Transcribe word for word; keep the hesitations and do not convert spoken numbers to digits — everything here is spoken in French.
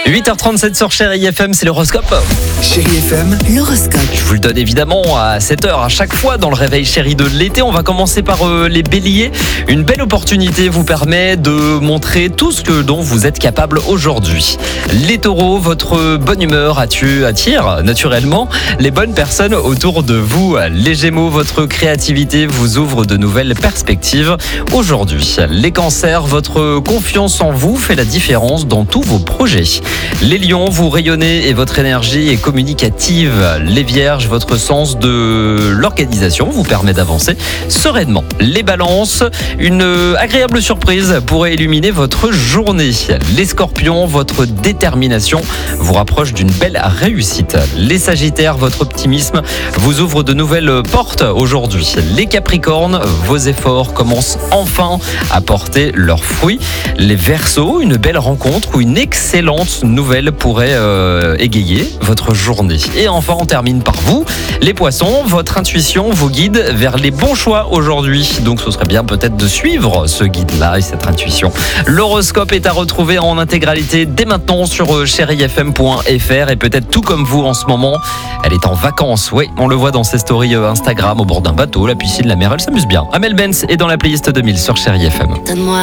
huit heures trente-sept sur Chérie F M, c'est l'horoscope. Chérie F M, l'horoscope. Je vous le donne évidemment à sept heures à chaque fois dans le réveil chéri de l'été. On va commencer par euh, les béliers. Une belle opportunité vous permet de montrer tout ce que dont vous êtes capable aujourd'hui. Les taureaux, votre bonne humeur attire naturellement les bonnes personnes autour de vous. Les gémeaux, votre créativité vous ouvre de nouvelles perspectives aujourd'hui. Les cancers, votre confiance en vous fait la différence dans tous vos projets. Les lions, vous rayonnez et votre énergie est communicative. Les vierges, votre sens de l'organisation vous permet d'avancer sereinement. Les balances, une agréable surprise pourrait illuminer votre journée. Les scorpions, votre détermination vous rapproche d'une belle réussite. Les sagittaires, votre optimisme vous ouvre de nouvelles portes aujourd'hui. Les capricornes, vos efforts commencent enfin à porter leurs fruits. Les verseaux, une belle rencontre ou une excellente nouvelle pourrait euh, égayer votre journée. Et enfin, on termine par vous. Les poissons, votre intuition vous guide vers les bons choix aujourd'hui. Donc ce serait bien peut-être de suivre ce guide-là et cette intuition. L'horoscope est à retrouver en intégralité dès maintenant sur chérie f m point f r et peut-être tout comme vous en ce moment, elle est en vacances. Oui, on le voit dans ses stories Instagram au bord d'un bateau, la piscine, la mer, elle s'amuse bien. Amel Benz est dans la playlist deux mille sur Chérie F M. Donne-moi